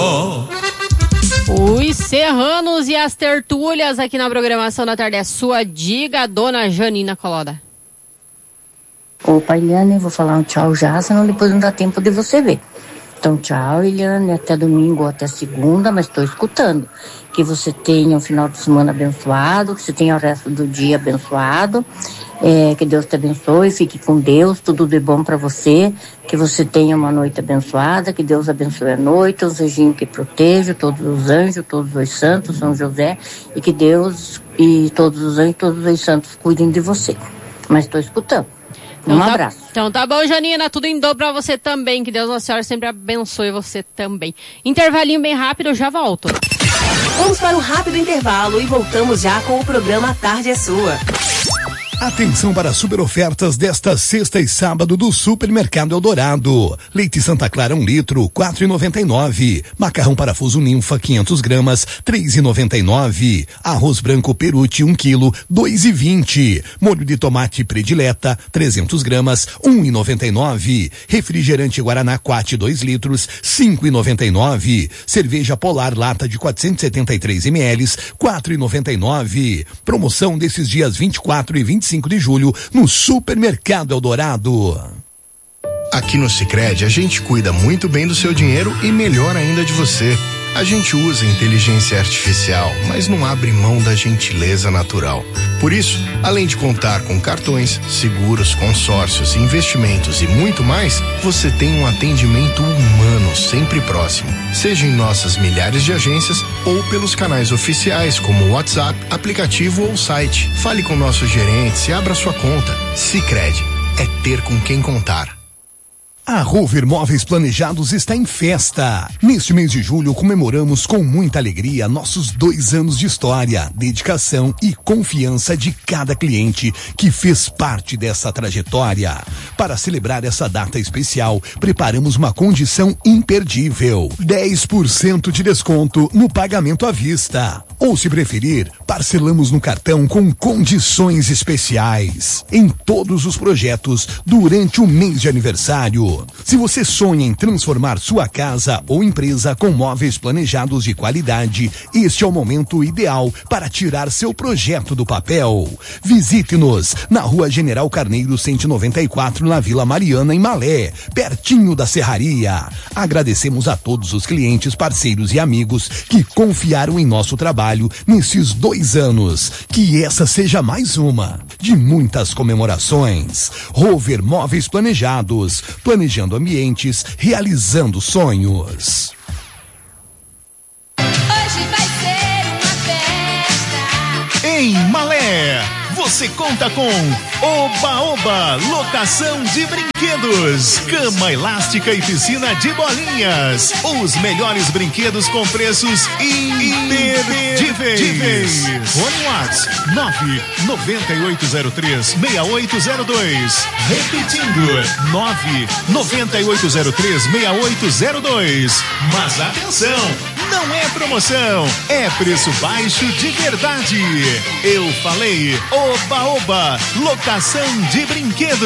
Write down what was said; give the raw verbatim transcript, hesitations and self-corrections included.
vovó. Os serranos e as tertúlias aqui na programação da tarde é sua. Diga, dona Janina Coloda. Opa, Eliane, vou falar um tchau já, senão depois não dá tempo de você ver. Então, tchau, Eliane, até domingo ou até segunda, mas estou escutando. Que você tenha um final de semana abençoado, que você tenha o resto do dia abençoado, é, que Deus te abençoe, fique com Deus, tudo de bom para você, que você tenha uma noite abençoada, que Deus abençoe a noite, os anjinhos que protejam, todos os anjos, todos os santos, São José, e que Deus e todos os anjos, todos os santos cuidem de você. Mas estou escutando. Um então abraço. Tá, então tá bom, Janina, tudo em dobro pra você também, que Deus Nossa Senhora sempre abençoe você também. Intervalinho bem rápido, eu já volto. Vamos para um rápido intervalo e voltamos já com o programa Tarde é Sua. Atenção para as super ofertas desta sexta e sábado do Supermercado Eldorado. Leite Santa Clara um litro, quatro reais e noventa e nove centavos. Macarrão parafuso Ninfa quinhentas gramas, três reais e noventa e nove centavos. Arroz branco Perucci um quilo, dois reais e vinte centavos. Molho de tomate Predileta, trezentas gramas, um real e noventa e nove centavos. Refrigerante Guaraná Quat dois litros, cinco reais e noventa e nove centavos. Cerveja Polar lata de quatrocentos e setenta e três mililitros, quatro reais e noventa e nove centavos. Promoção desses dias vinte e quatro e vinte e cinco de julho no Supermercado Eldorado. Aqui no Sicredi a gente cuida muito bem do seu dinheiro e melhor ainda de você. A gente usa inteligência artificial, mas não abre mão da gentileza natural. Por isso, além de contar com cartões, seguros, consórcios, investimentos e muito mais, você tem um atendimento humano sempre próximo. Seja em nossas milhares de agências ou pelos canais oficiais como WhatsApp, aplicativo ou site. Fale com nossos gerentes e abra sua conta. Sicredi é ter com quem contar. A Rover Móveis Planejados está em festa. Neste mês de julho comemoramos com muita alegria nossos dois anos de história, dedicação e confiança de cada cliente que fez parte dessa trajetória. Para celebrar essa data especial, preparamos uma condição imperdível: dez por cento de desconto no pagamento à vista. Ou, se preferir, parcelamos no cartão com condições especiais em todos os projetos durante o mês de aniversário. Se você sonha em transformar sua casa ou empresa com móveis planejados de qualidade, este é o momento ideal para tirar seu projeto do papel. Visite-nos na Rua General Carneiro cento e noventa e quatro, na Vila Mariana, em Malé, pertinho da Serraria. Agradecemos a todos os clientes, parceiros e amigos que confiaram em nosso trabalho nesses dois anos. Que essa seja mais uma de muitas comemorações. Rover Móveis Planejados, planejando ambientes, realizando sonhos. Hoje vai ser uma festa em Malé. Você conta com Oba Oba, locação de brinquedos, cama elástica e piscina de bolinhas. Os melhores brinquedos com preços imperdíveis. Fone WhatsApp nove nove oito zero três seis oito zero dois. Repetindo, nove nove oito zero três seis oito zero dois. Mas atenção, não é promoção, é preço baixo de verdade. Eu falei Oba Oba, locação de brinquedos.